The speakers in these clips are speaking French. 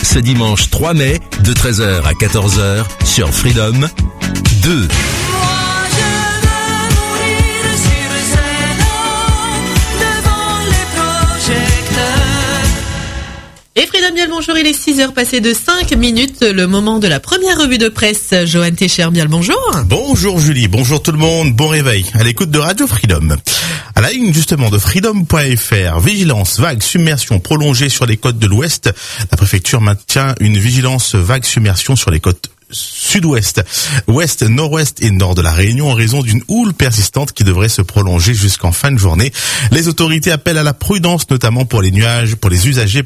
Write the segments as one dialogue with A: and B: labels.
A: ce dimanche 3 mai de 13h à 14h sur Freedom 2.
B: Et Freedom, bien le bonjour, il est 6h passé de 5 minutes, le moment de la première revue de presse. Johan Técher, bien le bonjour.
C: Bonjour Julie, bonjour tout le monde, bon réveil, à l'écoute de Radio Freedom. À la ligne justement de freedom.fr, vigilance, vague, submersion prolongée sur les côtes de l'Ouest. La préfecture maintient une vigilance vague submersion sur les côtes sud-ouest, ouest, nord-ouest et nord de la Réunion en raison d'une houle persistante qui devrait se prolonger jusqu'en fin de journée. Les autorités appellent à la prudence, notamment pour les usagers,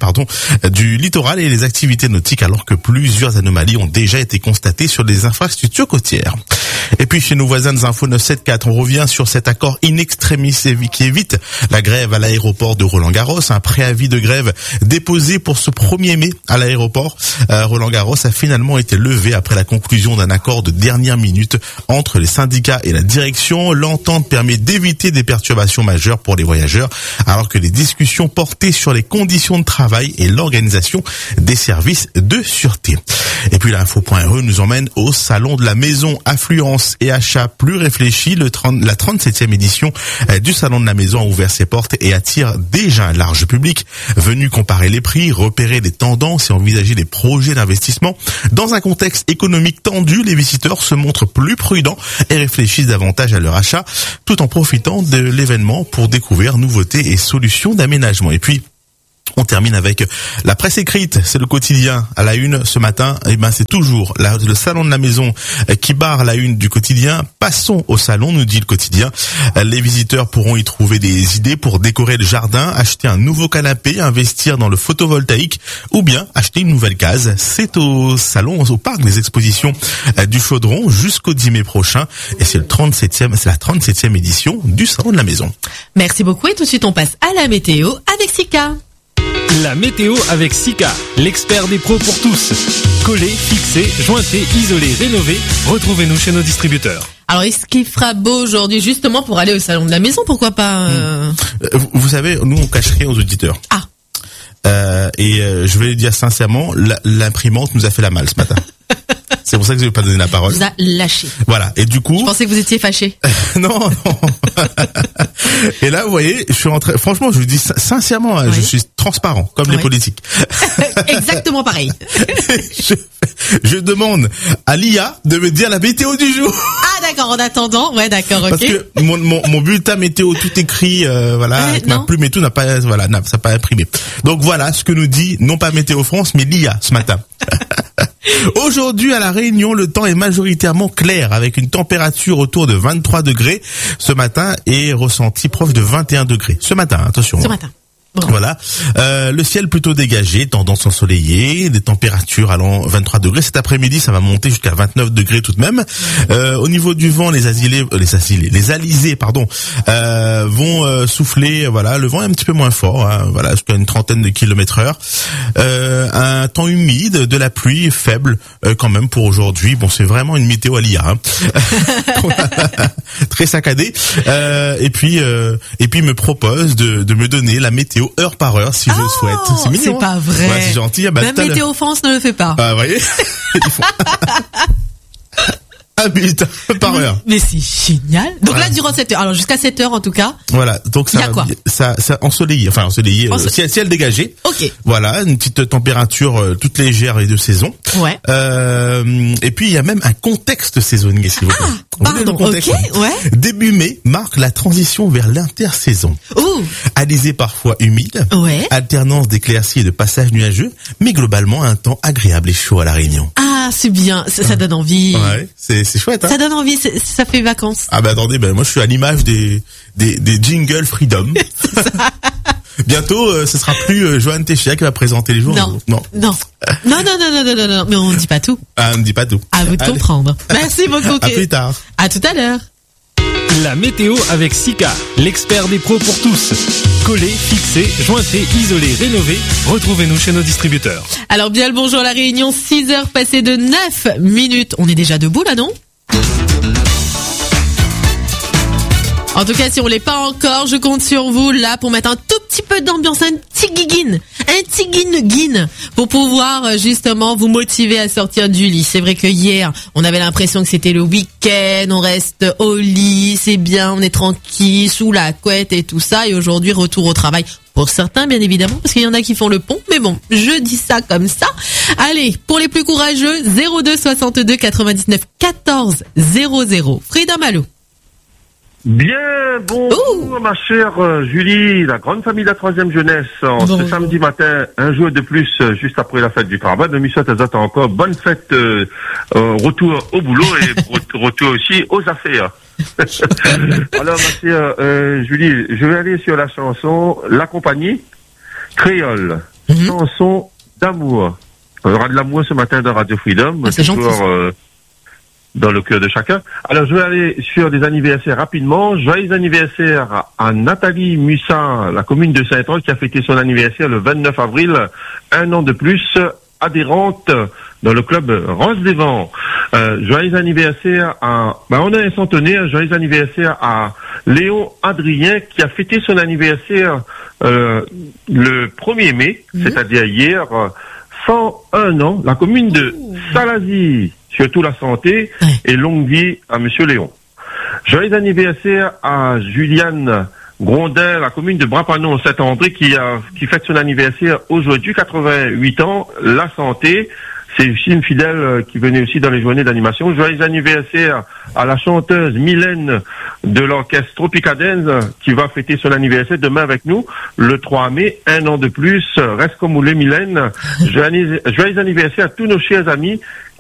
C: du littoral et les activités nautiques, alors que plusieurs anomalies ont déjà été constatées sur les infrastructures côtières. Et puis chez nos voisins des Infos 974, on revient sur cet accord in extremis qui évite la grève à l'aéroport de Roland-Garros. Un préavis de grève déposé pour ce 1er mai à l'aéroport Roland-Garros a finalement été levé après la conclusion d'un accord de dernière minute entre les syndicats et la direction. L'entente permet d'éviter des perturbations majeures pour les voyageurs, alors que les discussions portaient sur les conditions de travail et l'organisation des services de sûreté. Et puis l'info.re nous emmène au salon de la maison, affluence et achat plus réfléchi. La 37e édition du salon de la maison a ouvert ses portes et attire déjà un large public venu comparer les prix, repérer les tendances et envisager des projets d'investissement. Dans un contexte économique tendu, les visiteurs se montrent plus prudents et réfléchissent davantage à leur achat, tout en profitant de l'événement pour découvrir nouveautés et solutions d'aménagement. Et puis, on termine avec la presse écrite, c'est le quotidien à la une ce matin. C'est toujours le salon de la maison qui barre la une du quotidien. Passons au salon, nous dit le quotidien. Les visiteurs pourront y trouver des idées pour décorer le jardin, acheter un nouveau canapé, investir dans le photovoltaïque ou bien acheter une nouvelle case. C'est au salon, au parc des expositions du Chaudron jusqu'au 10 mai prochain et c'est la 37e édition du salon de la maison.
B: Merci beaucoup et tout de suite on passe à la météo avec Sika.
D: La météo avec Sika, l'expert des pros pour tous. Collé, fixé, jointé, isolé, rénové. Retrouvez-nous chez nos distributeurs.
B: Alors, est-ce qu'il fera beau aujourd'hui justement pour aller au salon de la maison? Pourquoi pas
C: Vous savez, nous on cache rien aux auditeurs.
B: Ah.
C: Je vais le dire sincèrement, l'imprimante nous a fait la malle ce matin. C'est pour ça que je vais pas donner la parole.
B: Vous a lâché.
C: Voilà. Et du coup.
B: Je pensais que vous étiez fâché.
C: Non. Et là, vous voyez, je suis rentré. Franchement, je vous dis sincèrement, oui. Je suis transparent, comme les politiques.
B: Exactement pareil.
C: Je demande à l'IA de me dire la météo du jour.
B: Ah d'accord. En attendant, ouais, d'accord, ok.
C: Parce que mon bulletin météo tout écrit, avec ma plume et tout ça n'a pas imprimé. Donc voilà ce que nous dit non pas Météo France, mais l'IA ce matin. Aujourd'hui à La Réunion, le temps est majoritairement clair avec une température autour de 23 degrés ce matin et ressenti proche de 21 degrés. Ce matin, attention.
B: Ce matin. Bon.
C: Voilà, le ciel plutôt dégagé, tendance ensoleillée, des températures allant 23 degrés. Cet après-midi, ça va monter jusqu'à 29 degrés tout de même. Au niveau du vent, les alizés, vont souffler. Voilà, le vent est un petit peu moins fort, jusqu'à une trentaine de km/h. Un temps humide, de la pluie faible quand même pour aujourd'hui. Bon, c'est vraiment une météo à l'IA, très saccadé. Et puis me propose de me donner la météo heure par heure si je le souhaite. C'est mignon.
B: C'est pas vrai.
C: Ouais, c'est gentil.
B: Même Météo France ne le fait pas.
C: Vous voyez. Un bulletin par heure.
B: Mais c'est génial. Donc là, durant 7 heures. Alors, jusqu'à 7 heures, en tout cas.
C: Voilà. Donc ça ensoleillé, ciel dégagé.
B: Ok.
C: Voilà. Une petite température toute légère et de saison.
B: Ouais.
C: Et puis, il y a même un contexte saisonnier, s'il vous plaît.
B: Pardon. Ok, ouais.
C: Début mai marque la transition vers l'intersaison.
B: Ouh.
C: Alizé parfois humide.
B: Ouais.
C: Alternance d'éclaircies et de passages nuageux. Mais globalement, un temps agréable et chaud à La Réunion.
B: Ah, c'est bien. Ça donne envie.
C: Ouais. C'est chouette, hein.
B: Ça donne envie, ça fait vacances.
C: Ah attendez, moi je suis à l'image des jingles Freedom. Bientôt, ce sera plus Johan Técher qui va présenter les jours.
B: Non. Mais on ne dit pas tout.
C: Ah, on ne dit pas tout.
B: À vous de comprendre. Merci beaucoup.
C: À plus tard.
B: À tout à l'heure.
D: La météo avec Sika, l'expert des pros pour tous. Collé, fixé, jointé, isolé, rénové. Retrouvez-nous chez nos distributeurs.
B: Alors bien le bonjour à La Réunion, 6h passées de 9 minutes. On est déjà debout là, non ? En tout cas, si on l'est pas encore, je compte sur vous là pour mettre un tout petit petit peu d'ambiance, un petit guin pour pouvoir justement vous motiver à sortir du lit. C'est vrai que hier, on avait l'impression que c'était le week-end, on reste au lit, c'est bien, on est tranquille, sous la couette et tout ça. Et aujourd'hui, retour au travail. Pour certains, bien évidemment, parce qu'il y en a qui font le pont. Mais bon, je dis ça comme ça. Allez, pour les plus courageux, 02 62 99 14 00. Freedom, allô.
E: Bien, bonjour ma chère Julie, la grande famille de la troisième jeunesse. Ce samedi matin, un jour de plus, juste après la fête du travail. De Michel Tazat encore bonne fête, retour au boulot et retour aussi aux affaires. Alors ma chère Julie, je vais aller sur la chanson La Compagnie créole, chanson d'amour. On aura de l'amour ce matin dans Radio Freedom.
B: C'est gentil.
E: Dans le cœur de chacun. Alors, je vais aller sur des anniversaires rapidement. Joyeux anniversaire à Nathalie Mussa, la commune de Saint-Ouen, qui a fêté son anniversaire le 29 avril. Un an de plus, adhérente dans le club Rose des Vents. Joyeux anniversaire on a un centenaire. Joyeux anniversaire à Léon Adrien, qui a fêté son anniversaire le 1er mai, c'est-à-dire hier, 101 ans. La commune de Salazie. Surtout la santé et longue vie à Monsieur Léon. Joyeux anniversaire à Juliane Grondin, la commune de Brapanon, Saint-André, qui fête son anniversaire aujourd'hui, 88 ans. La santé, c'est aussi une fidèle qui venait aussi dans les journées d'animation. Joyeux anniversaire à la chanteuse Mylène de l'orchestre Tropicadens, qui va fêter son anniversaire demain avec nous, le 3 mai, un an de plus. Reste comme moulé, Mylène. Joyeux anniversaire à tous nos chers amis